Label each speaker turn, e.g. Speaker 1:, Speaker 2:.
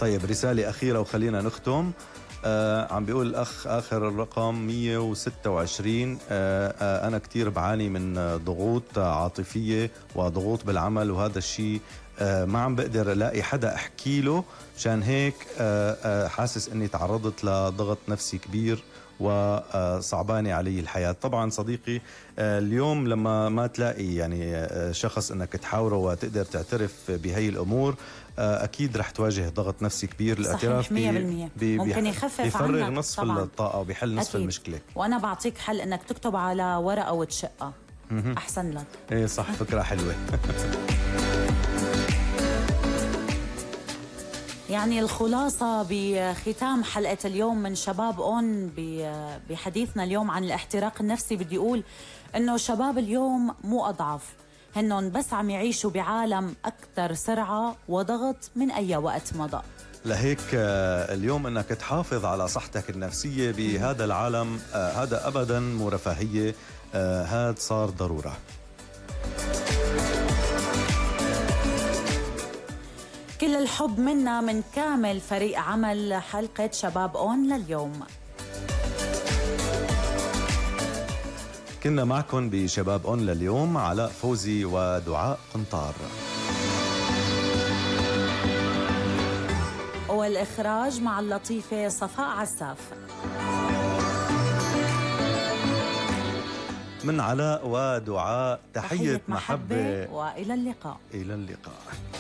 Speaker 1: طيب رسالة أخيرة وخلينا نختم. عم بيقول الأخ آخر الرقم 126. أنا كتير بعاني من ضغوط عاطفية وضغوط بالعمل، وهذا الشيء ما عم بقدر ألاقي حدا أحكي له، مشان هيك حاسس أني تعرضت لضغط نفسي كبير وصعبانة علي الحياة. طبعا صديقي، اليوم لما ما تلاقي يعني شخص أنك تحاوره وتقدر تعترف بهي الأمور، أكيد رح تواجه ضغط نفسي كبير.
Speaker 2: الاعتراف ممكن يخفف عنك،
Speaker 1: بيفرغ نصف
Speaker 2: طبعاً
Speaker 1: الطاقة وبيحل نصف
Speaker 2: أكيد.
Speaker 1: المشكلة.
Speaker 2: وأنا بعطيك حل إنك تكتب على ورقة وتشقها، أحسن لك.
Speaker 1: إيه صح، فكرة حلوة.
Speaker 2: يعني الخلاصة بختام حلقة اليوم من شباب أون بحديثنا اليوم عن الاحتراق النفسي، بدي أقول إنه شباب اليوم مو أضعف، هنن بس عم يعيشوا بعالم أكثر سرعة وضغط من أي وقت مضى.
Speaker 1: لهيك اليوم انك تحافظ على صحتك النفسية بهذا العالم، هذا ابدا مو رفاهية، هذا صار ضرورة.
Speaker 2: كل الحب منا من كامل فريق عمل حلقة شباب أون لليوم.
Speaker 1: كنا معكم بشباب أون لليوم علاء فوزي ودعاء قنطار،
Speaker 2: والإخراج مع اللطيفة صفاء عساف.
Speaker 1: من علاء ودعاء تحية محبة،
Speaker 2: وإلى اللقاء.
Speaker 1: إلى اللقاء.